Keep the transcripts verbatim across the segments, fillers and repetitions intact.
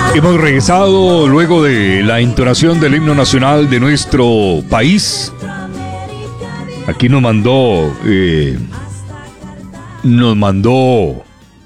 Hemos regresado luego de la entonación del himno nacional de nuestro país. Aquí nos mandó, eh, nos mandó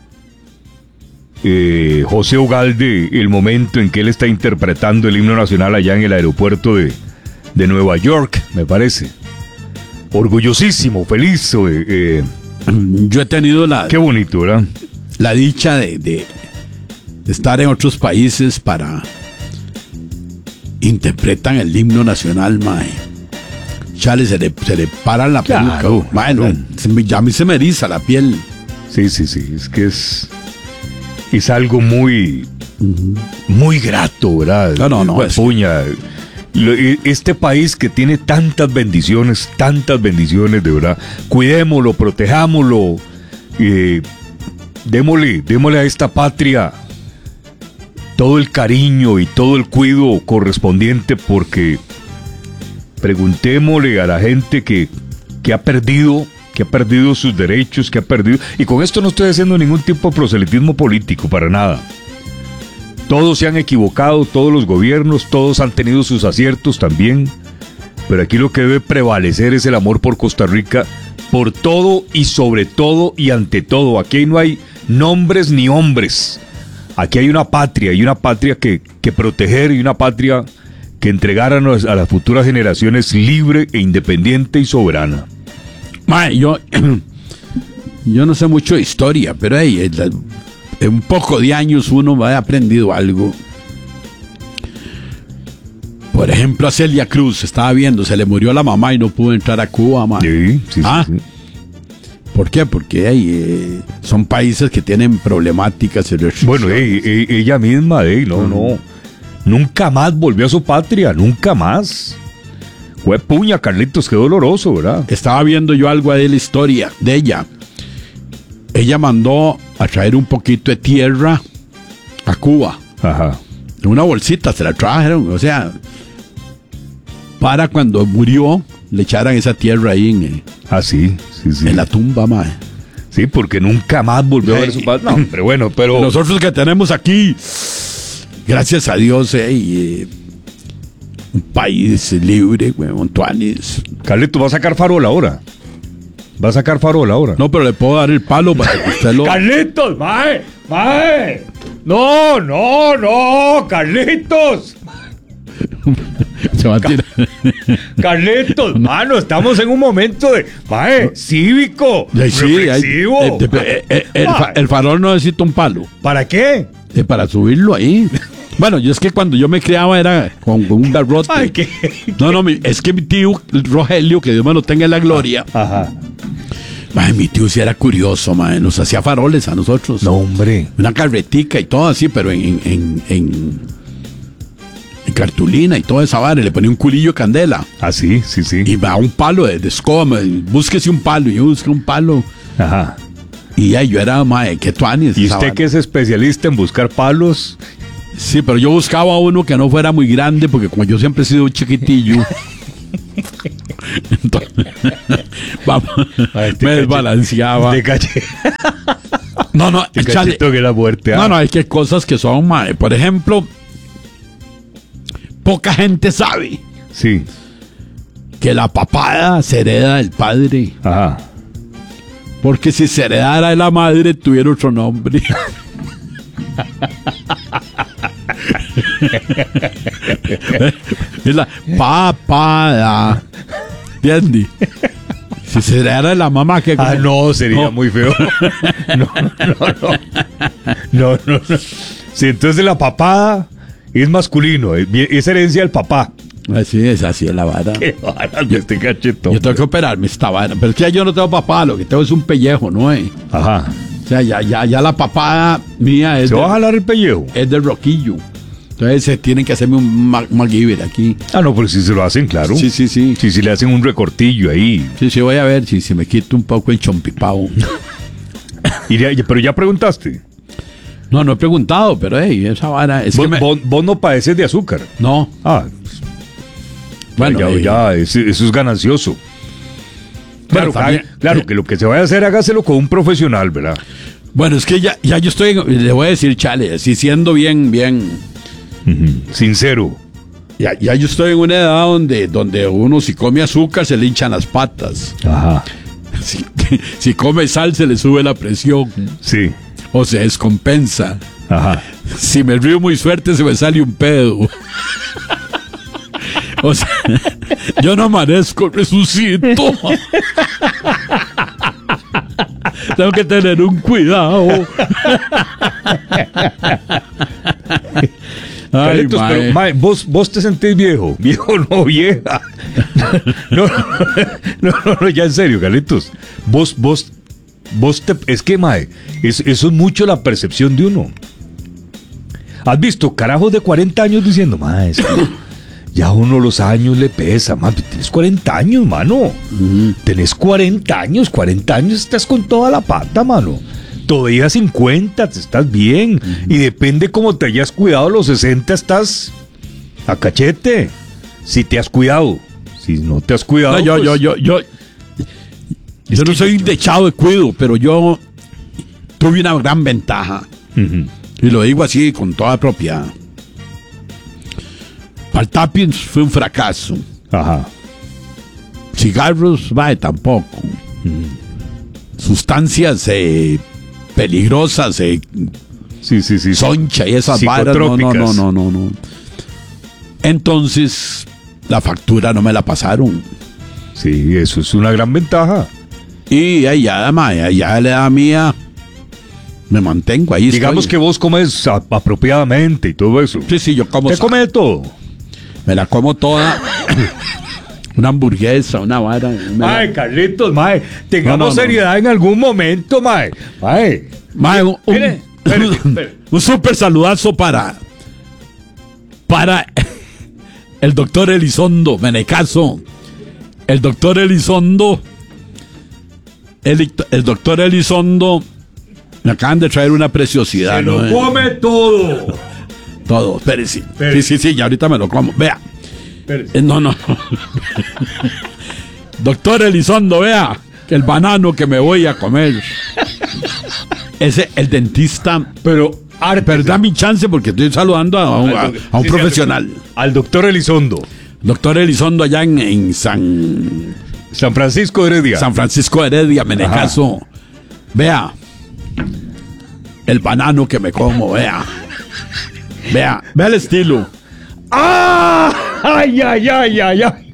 eh, José Ugalde el momento en que él está interpretando el himno nacional allá en el aeropuerto de, de Nueva York, me parece. Orgullosísimo, feliz. Eh, eh. Yo he tenido la... Qué bonito, ¿verdad? La dicha de... de... de estar en otros países para interpretan el himno nacional, mae. Chale, se le, se le para la peluca. Claro, Mae, no, se me, ya a mí se me eriza la piel. Sí, sí, sí. Es que es. Es algo muy. Uh-huh. Muy grato, ¿verdad? No, no, no. Es puña. Este país que tiene tantas bendiciones, tantas bendiciones, de verdad. Cuidémoslo, protejámoslo. Eh, démosle, démosle a esta patria todo el cariño y todo el cuidado correspondiente, porque preguntémosle a la gente que, que ha perdido, que ha perdido sus derechos, que ha perdido, y con esto no estoy haciendo ningún tipo de proselitismo político, para nada. Todos se han equivocado, todos los gobiernos, todos han tenido sus aciertos también, pero aquí lo que debe prevalecer es el amor por Costa Rica, por todo y sobre todo y ante todo. Aquí no hay nombres ni hombres. Aquí hay una patria, y una patria que, que proteger, y una patria que entregar a, nos, a las futuras generaciones libre e independiente y soberana. Mae, yo, yo no sé mucho de historia, pero hey, en un poco de años uno ha aprendido algo. Por ejemplo, a Celia Cruz, estaba viendo, se le murió la mamá y no pudo entrar a Cuba, mae. Sí, sí, ¿Ah? sí, sí. ¿Por qué? Porque hey, eh, son países que tienen problemáticas y restricciones. Bueno, hey, hey, ella misma, hey, no, mm. no, nunca más volvió a su patria, nunca más. Fue puña, Carlitos, qué doloroso, ¿verdad? Estaba viendo yo algo de la historia de ella. Ella mandó a traer un poquito de tierra a Cuba. Ajá. En una bolsita se la trajeron, o sea, para cuando murió le echaran esa tierra ahí en el... Ah, sí, sí, sí. En la tumba, mae. Sí, porque nunca más volvió a ver su padre. No, pero bueno, pero... Nosotros que tenemos aquí, gracias a Dios, eh, y, eh, un país libre, güey, Montuanis. Carlito, va a sacar farol ahora. Va a sacar farol ahora. No, pero le puedo dar el palo para que usted lo... ¡Carlitos, mae! ¡Mae! ¡No, no, no! ¡Carlitos! Se va a tirar. Carlitos, mano, estamos en un momento de, mae, cívico, sí, reflexivo. Hay, eh, eh, eh, el, fa, el farol no necesita un palo. ¿Para qué? Eh, para subirlo ahí. Bueno, yo es que cuando yo me criaba era con, con un garrote. Ay, ¿qué? No, no, mi, es que mi tío Rogelio, que Dios me lo tenga en la gloria. Ajá. Mae, mi tío sí era curioso, mae, nos hacía faroles a nosotros. No, hombre. Una carretica y todo así, pero en... en, en en cartulina y toda esa vara, le ponía un culillo de candela. Ah, sí, sí, sí. Y va un palo de, de escoba, búsquese un palo, y yo busqué un palo. Ajá. Y ahí yo era, mae, que tuanis. ¿Y usted vara? Que es especialista en buscar palos? Sí, pero yo buscaba uno que no fuera muy grande, porque como yo siempre he sido un chiquitillo. Entonces, vamos, Ay, me desbalanceaba. Te caché. No, no, te echale, que la muerte. Ah. No, no, hay que cosas que son, mae. Por ejemplo, poca gente sabe. Sí. Que la papada se hereda del padre. Ajá. Porque si se heredara de la madre, tuviera otro nombre. Es la papada. ¿Entiendes? Si se heredara de la mamá, que ah, no, sería no. muy feo. No, no, no, no. No, no, no. Si entonces la papada es masculino, es herencia del papá. Así es, así es la vara. Qué vara, yo, este cachetón. Yo tengo que operarme esta vara. Pero es que ya yo no tengo papá, lo que tengo es un pellejo, ¿no? Eh? Ajá. O sea, ya, ya, ya la papada mía es. ¿Se de, va a jalar el pellejo? Es del roquillo. Entonces se tienen que hacerme un MacGyver aquí. Ah, no, pero si se lo hacen, claro. Sí, sí, sí. Si, si le hacen un recortillo ahí. Sí, sí, voy a ver si, si me quito un poco el chompipao. Pero ya preguntaste. No, no he preguntado, pero hey, esa vara es ¿Vos, que me... vos, vos no padeces de azúcar? No. Ah, bueno, ya, eh, ya eso, eso es ganancioso. Claro, también, haga, claro eh, que lo que se vaya a hacer, hágaselo con un profesional, ¿verdad? Bueno, es que ya, ya yo estoy, le voy a decir, chale, así siendo bien, bien, Ujú. Sincero. Ya, ya yo estoy en una edad donde, donde uno si come azúcar se le hinchan las patas. Ajá. Si, si come sal se le sube la presión. Sí. O se descompensa. Ajá. Si me río muy fuerte se me sale un pedo. O sea, yo no amanezco, resucito. Tengo que tener un cuidado. Ay, Carlitos, mae. pero mae, vos, vos te sentís viejo. Viejo no, vieja. No, no, no, no, ya en serio, Carlitos. Vos, vos, vos te. Es que, mae, es, eso es mucho la percepción de uno. ¿Has visto carajos de cuarenta años diciendo, mae, es que ya uno los años le pesa, man? Tienes cuarenta años, mano. Uh-huh. Tenés cuarenta años, cuarenta años estás con toda la pata, mano. Todavía cincuenta, te estás bien. Uh-huh. Y depende cómo te hayas cuidado, los sesenta estás a cachete. Si te has cuidado. Si no te has cuidado. No, yo, pues, yo, yo, yo, yo no soy un dechado de cuido, pero yo tuve una gran ventaja. Uh-huh. Y lo digo así con toda propiedad. Paltapiens fue un fracaso. Ajá. Cigarros, vaya, tampoco. Mm. Sustancias eh, peligrosas, eh, sí, sí, sí, soncha y esas varas. No, no, no, no, no, no. Entonces, la factura no me la pasaron. Sí, eso es una gran ventaja. Y ahí ya, ya, ya la edad mía, me mantengo ahí. Digamos estoy. Que vos comes a, apropiadamente y todo eso. Sí, sí, yo como. ¿Te comes de todo? Me la como toda. Una hamburguesa, una vara. Mae, la... Carlitos, mae, tengamos no, no, seriedad no. en algún momento, mae. Mae. Mae, un, un, espere, espere, espere. un súper saludazo para. Para el doctor Elizondo, Menecaso. El doctor Elizondo. El, el doctor Elizondo. Me acaban de traer una preciosidad. Se ¿no? lo come todo. Todo, espérese. Sí, sí, sí, ya ahorita me lo como. Vea. Eh, no, no. Doctor Elizondo, vea. El banano que me voy a comer. Ese, el dentista. Pero, perdá mi chance porque estoy saludando a un, a, a un sí, profesional. Sí, al, al doctor Elizondo. Doctor Elizondo allá en, en San... San Francisco de Heredia. San Francisco de Heredia, Menecaso. Ajá. Vea. El banano que me como, vea. Vea, vea el estilo. ¡Ah! ¡Ay, ay, ay, ay, ay!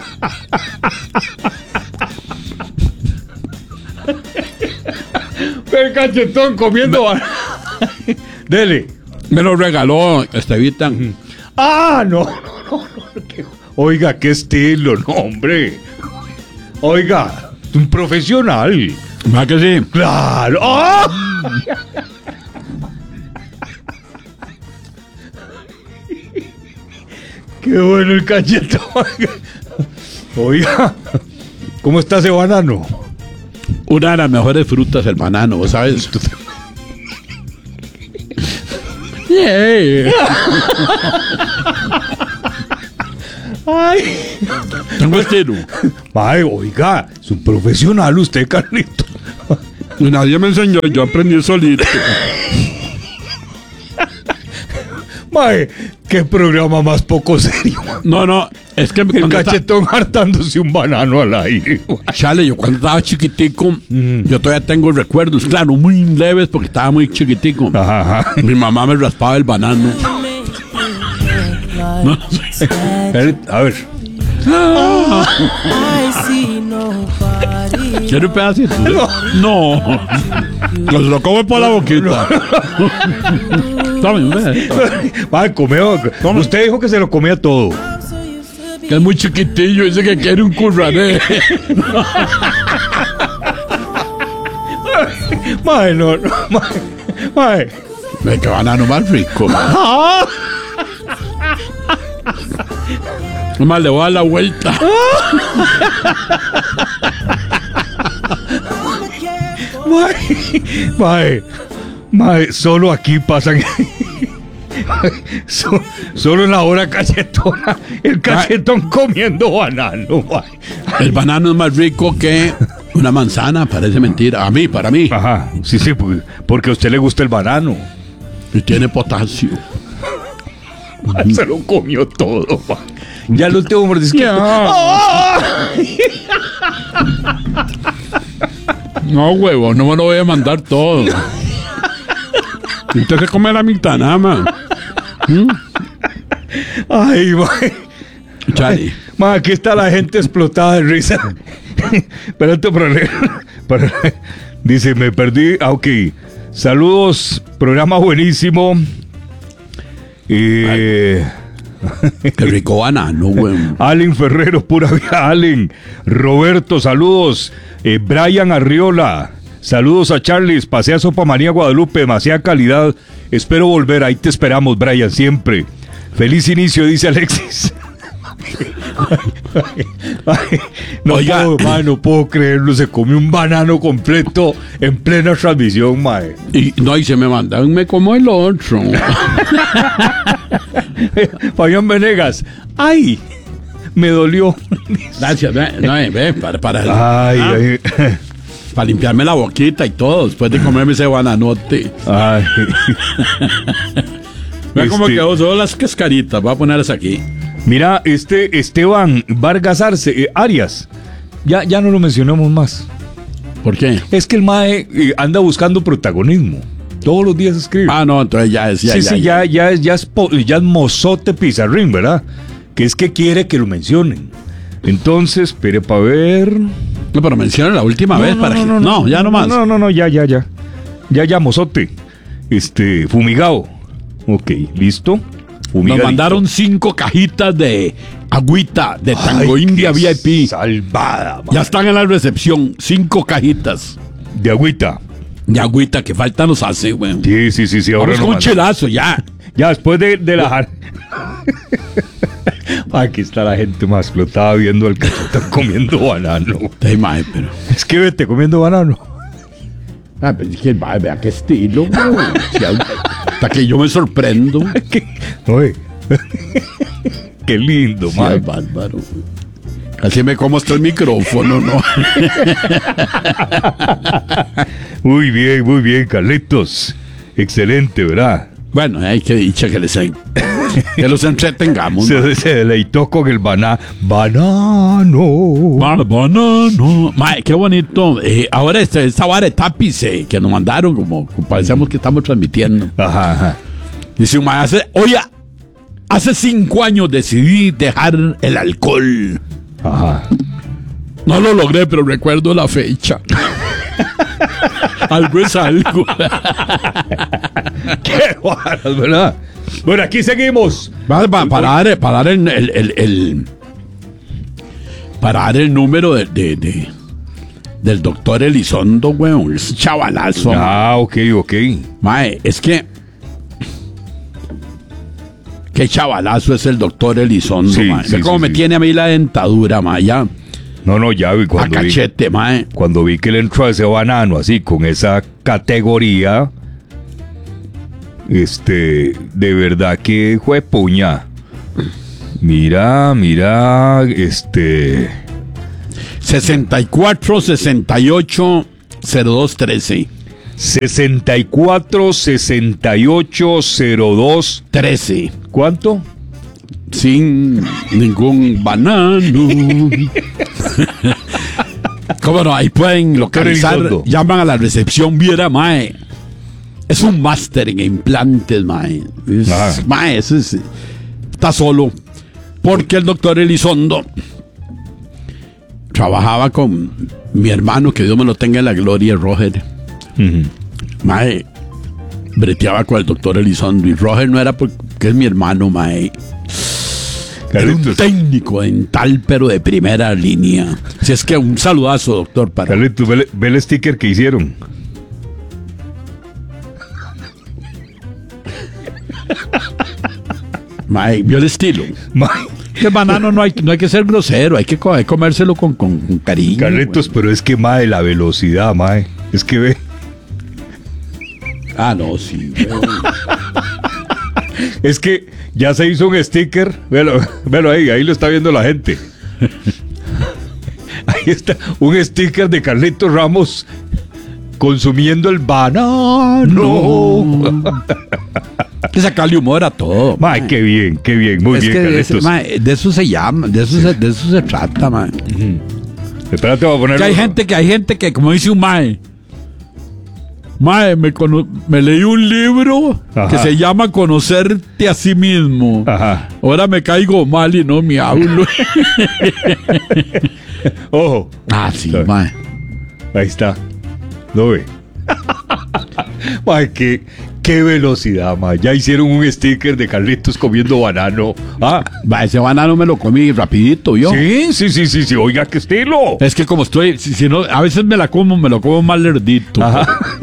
El cachetón comiendo. Me... Dele. Me lo regaló Estevita. ¡Ah, no, no, no! no qué... Oiga, qué estilo, no, hombre. Oiga, un profesional. ¿Va que sí? ¡Claro! ¡Oh! ¡Qué bueno el cachetón! Oiga, ¿cómo está ese banano? Una de las mejores frutas, el banano, ¿sabes? Yeah. Ay. Tengo estilo. Ay, oiga, es un profesional usted, Carlito. Nadie me enseñó, yo aprendí solito. Mae, qué programa más poco serio. No, no, es que el cachetón está... hartándose un banano al aire. Chale, yo cuando estaba chiquitico, mm. yo todavía tengo recuerdos, claro, muy leves porque estaba muy chiquitico. Ajá, ajá. Mi mamá me raspaba el banano. No. A ver. Ah. ¿Quiere un pedacito? No. No. Se lo come por la boquita. Tome, va, comeo. Usted dijo que se lo comía todo. Que es muy chiquitillo, dice que quiere un currané. Mae, no, no, mae. Mae. Ve que banano más rico. Nomás le voy a dar la vuelta. Mae, mae, mae, solo aquí pasan. So, solo en la hora cachetona, el cachetón mae. Comiendo banano. Mae. El banano es más rico que una manzana, parece mentira. A mí, para mí. Ajá, sí, sí, porque a usted le gusta el banano. Y tiene potasio. Se lo comió todo, ma. Ya el último mordisco. No, huevo, no me lo voy a mandar todo. Usted se come la mitad nada más. ¿Mm? Ay, ma. Chale. Ma, aquí está la gente explotada de risa. Espérate para leer. Para... Dice, me perdí. Ah, ok. Saludos, programa buenísimo. Eh... Qué rico banano, güey. Allen Ferrero, pura vida, Allen. Roberto, saludos. Eh, Brian Arriola, saludos a Charles. Pasea Sopa María Guadalupe, demasiada calidad. Espero volver, ahí te esperamos, Brian, siempre. Feliz inicio, dice Alexis. Ay, ay, no, Oiga. puedo, mae, no puedo creerlo. Se comió un banano completo en plena transmisión, mae. Y no, y se me mandan, me como el otro. Fabián Venegas, ay, me dolió. Gracias, ve, no, ve, para, para, Ay, ah, ay, para limpiarme la boquita y todo, después de comerme ese bananote. ay. Vea cómo Este- quedó, solo las cascaritas, voy a ponerlas aquí. Mira, este Esteban Vargas Arce, eh, Arias, ya, ya no lo mencionamos más. ¿Por qué? Es que el mae eh, anda buscando protagonismo. Todos los días escribe. Ah, no, entonces ya es, ya, sí, ya, sí, ya, ya, es, ya, es, po- ya es mozote pizarrín, ¿verdad? Que es que quiere que lo mencionen. Entonces, espere para ver. No, pero menciona la última vez para que... No, ya no más. No, no, no, ya, ya, ya. Ya, ya, mozote. Este, fumigado. Ok, listo. Nos Fumigadito. mandaron cinco cajitas de agüita de Tango Ay, India qué V I P. Salvada, Ya están en la recepción, cinco cajitas de agüita. de agüita que falta nos hace, güey. Sí, sí, sí, sí. Ahora Vamos no con un manda. chelazo, ya. Ya después de, de la jar- Aquí está la gente más explotada viendo al cachetón comiendo banano. Ay, mae, pero... Es que vete comiendo banano. Ah, pero es que, mae, vea qué estilo, güey. Si hay- hasta que yo me sorprendo. ¿Qué? Oye. Qué lindo, Sí, ay, man. bárbaro. Así me como hasta el micrófono, ¿no? Muy bien, muy bien, Carlitos. Excelente, ¿verdad? Bueno, hay que dicha que les en- que los entretengamos. ¿no? Se, se deleitó con el bana banano. Ban- Banano. Mae, qué bonito. Eh, ahora esta, esta vara de tapice que nos mandaron, como, como parecemos que estamos transmitiendo. Ajá, ajá. Dice un mae, hace, oye, hace cinco años decidí dejar el alcohol. Ajá. No lo logré, pero recuerdo la fecha. Algo es algo. Qué varas, ¿verdad? Bueno, aquí seguimos. Va- va- para dar, para dar el, el, el- el- para dar el número de, de- de- del doctor Elizondo, weón. Es chavalazo. Ah, ok, ok. Mae, es que qué chavalazo es el doctor Elizondo, Sí, mae. sí, Ve cómo sí, me sí. tiene a mí la dentadura, mae, ya. No, no, ya vi A cuando vi, cachete, mae. cuando vi que le entró a ese banano así, con esa categoría. Este, de verdad que fue puña. Mira, mira, este. sesenta y cuatro, sesenta y ocho, cero dos, trece. sesenta y cuatro, sesenta y ocho, cero dos. trece. ¿Cuánto? Sin ningún banano. ¿Cómo no? Ahí pueden localizar. Elizondo. Llaman a la recepción, viera, mae. Es un máster en implantes, mae. Es- Ajá. mae, eso es- está solo. Porque el doctor Elizondo trabajaba con mi hermano, que Dios me lo tenga en la gloria, Roger. Ujú. Mae, breteaba con el doctor Elizondo. Y Roger no era porque es mi hermano, mae. Era un Carlitos, técnico dental, pero de primera línea. Si es que un saludazo, doctor, para... Carlitos, ve, ve el sticker que hicieron. Mae, vio el estilo. Ma- El banano no hay, no hay que ser grosero, hay que, co- hay que comérselo con, con- con cariño. Carlitos, pero es que, mae, la velocidad, mae. Es que ve. güey. Ah, no, sí. güey. Es que ya se hizo un sticker. Velo, velo ahí, ahí lo está viendo la gente. Ahí está, un sticker de Carlitos Ramos consumiendo el banano. que sacarle humor a todo. Mae, qué bien, qué bien, muy es bien, que de, ese, Carlitos. mae, de eso se llama, de eso, sí. se, de eso se trata, mae. Espérate, voy a poner. Que hay gente que hay gente que, como dice un mae, mae, me, cono- me leí un libro Ajá. que se llama Conocerte a sí mismo. Ajá. Ahora me caigo mal y no me hablo. Ojo. Ah, sí, mae. Ahí está. ¿Lo ve? Mae, qué, qué velocidad, mae. Ya hicieron un sticker de Carlitos comiendo banano. Ah, Va, ese banano me lo comí rapidito, yo. sí, sí, sí, sí, sí. Oiga, qué estilo. Es que como estoy, si, si no, a veces me la como, me lo como más lerdito. Ajá.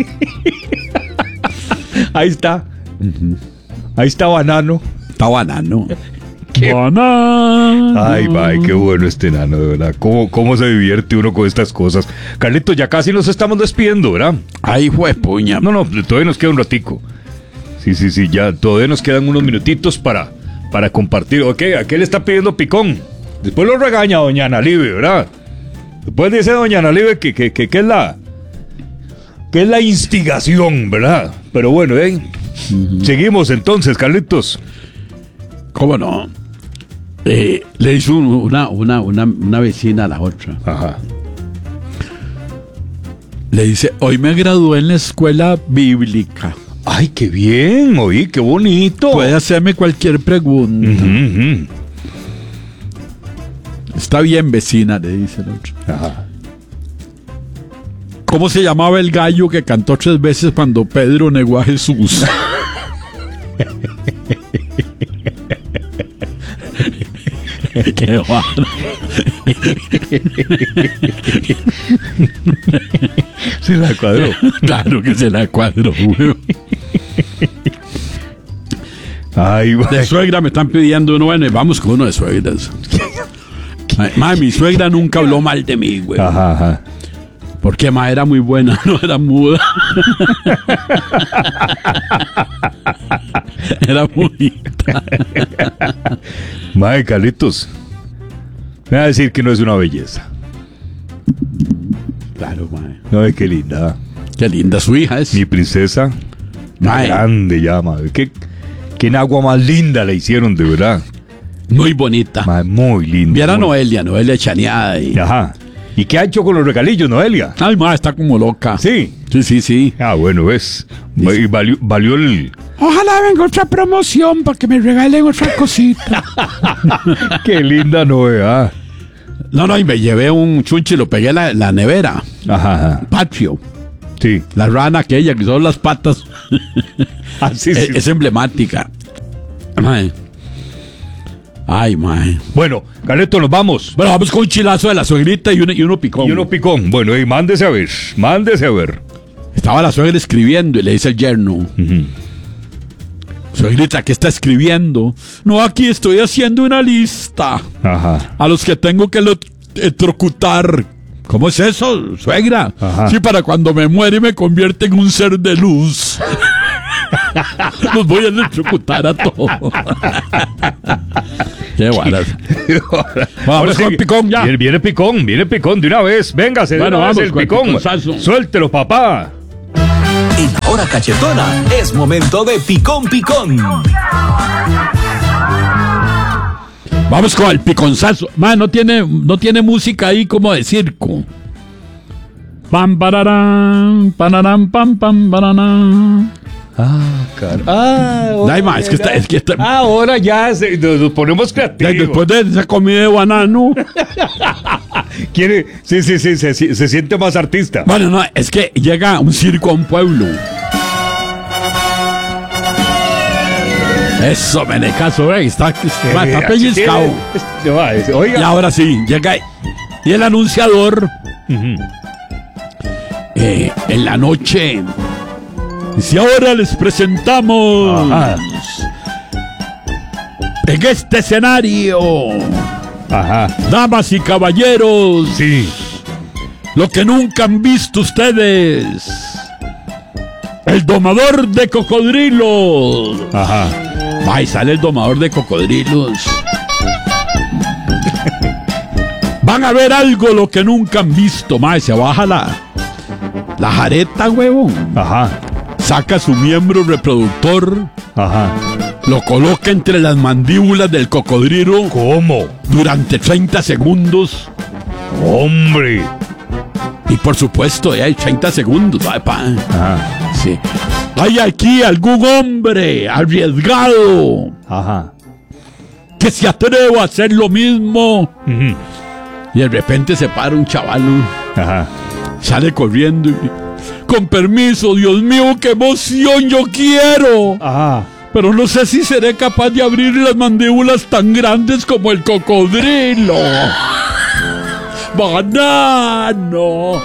Ahí está. Uh-huh. Ahí está banano. Está banano. ¿Qué? Banano. Ay, mae, qué bueno este nano, de verdad. ¿Cómo, cómo se divierte uno con estas cosas? Carlitos, ya casi nos estamos despidiendo, ¿verdad? Ay, fue puña. No, no, todavía nos queda un ratico. Sí, sí, sí, ya todavía nos quedan unos minutitos para, para compartir. Ok, ¿a qué le está pidiendo picón? Después lo regaña doña Analibe, ¿verdad? Después dice doña Analibe que, que, que, que es la... que es la instigación, ¿verdad? Pero bueno, ¿eh? Uh-huh. Seguimos entonces, Carlitos. ¿Cómo no? Eh, le hizo una, una, una, una vecina a la otra. Ajá. Le dice, hoy me gradué en la escuela bíblica. Ay, qué bien, oí, qué bonito. Puede hacerme cualquier pregunta. Uh-huh, uh-huh. Está bien, vecina, le dice el otro. Ajá. ¿Cómo se llamaba el gallo que cantó tres veces cuando Pedro negó a Jesús? Qué bueno. Se la cuadró. Claro que se la cuadró, güey. Ay, de suegra me están pidiendo uno. Bueno, vamos con uno de suegras. Madre, mi suegra nunca habló mal de mí, güey. Ajá, ajá. Porque ma era muy buena, no era muda. Era bonita. Mae, Carlitos, me va a decir que no es una belleza. Claro, mae. No, qué linda. Qué linda su hija es. Mi princesa. Mae. Grande ya, mae. Qué, qué agua más linda le hicieron, de verdad. Muy bonita. Mae, muy linda. Viera a muy... Noelia, Noelia chaneada. Y... Ajá. ¿Y qué ha hecho con los regalillos, Noelia? Ay, ma, está como loca. Sí. Sí, sí, sí. Ah, bueno, ves. Y valió, valió el... Ojalá venga otra promoción para que me regalen otra cosita. Qué linda novedad. No, no, y me llevé un chunche y lo pegué en la, la nevera. Ajá, ajá. Patio. Sí. La rana aquella, que son las patas. Ah, sí, es, sí. es emblemática. Ay. Ay, mae. Bueno, Carleto, nos vamos. Bueno, vamos con un chilazo de la suegrita y uno, y uno picón. Y uno picón. Bueno, hey, mándese a ver. Mándese a ver. Estaba la suegra escribiendo y le dice el yerno. Uh-huh. Suegrita, ¿qué está escribiendo? No, aquí estoy haciendo una lista. Ajá. A los que tengo que electrocutar. ¿Cómo es eso, suegra? Ajá. Sí, para cuando me muere y me convierte en un ser de luz. Los voy a electrocutar a todos. Qué guaras. Vamos con picón ya. Viene, viene picón, viene picón de una vez. Véngase, bueno, de una vamos vez el picón. Suéltelo, papá. En la hora cachetona es momento de picón picón. Vamos con el piconzazo. Man, no tiene, no tiene música ahí como de circo. Pam, pararán, pararán, pam, pam, pararán. Ah, cara. Ah, Ay, ma, es que está, es que está. Ahora ya se, nos ponemos creativos. Después de esa comida de banano. Quiere, sí, sí, sí, se, se siente más artista. Bueno, no, es que llega un circo a un pueblo. Eso, menecazo, eh, está, está, está pellizcado. Oiga. Y ahora sí, llega y el anunciador uh-huh. eh, en la noche. Y si ahora les presentamos Ajá. en este escenario, Ajá. damas y caballeros, sí. lo que nunca han visto ustedes, el domador de cocodrilos. Ajá. Ahí sale el domador de cocodrilos. Van a ver algo lo que nunca han visto. Mae, se baja la, la jareta, huevón. Ajá. Saca su miembro reproductor Ajá. lo coloca entre las mandíbulas del cocodrilo ¿Cómo? durante treinta segundos. ¡Hombre! Y por supuesto, ya hay treinta segundos. ¿Sabe, pa? Ajá. Sí. ¿Hay aquí algún hombre arriesgado Ajá. que se atreva a hacer lo mismo? Ujú. Y de repente se para un chaval, ¿no? Ajá. Sale corriendo y... Con permiso, Dios mío, qué emoción, yo quiero. Ajá. Pero no sé si seré capaz de abrir las mandíbulas tan grandes como el cocodrilo. ¡Banano!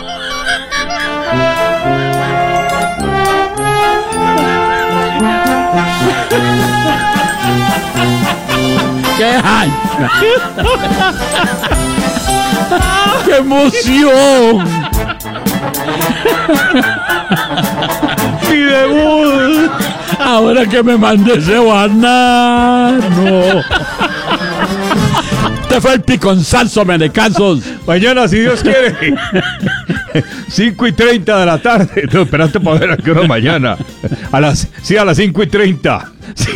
¡Qué hay! ¡Qué emoción! ¡Mi debut! Ahora que me mandé ese banano. Este fue el piconzazo, menecasos. Mañana, si Dios quiere. cinco y treinta de la tarde. No, espérate para ver a qué hora mañana. A las, sí, a las cinco y treinta. Sí.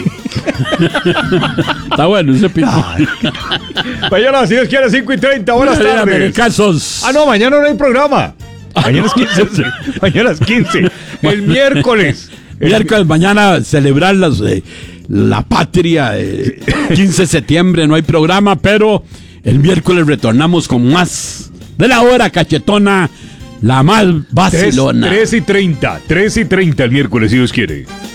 Está bueno ese pico. Mañana, si Dios quiere, cinco y treinta. Buenas tardes. Menecasos. Ah, no, mañana no hay programa. Mañana es quince. Mañana es quince. El miércoles. El Miércoles, mañana celebrar las, eh, la patria. Eh, quince de septiembre no hay programa, pero el miércoles retornamos con más de la hora cachetona, la más vacilona. tres y treinta. tres y treinta el miércoles, si Dios quiere.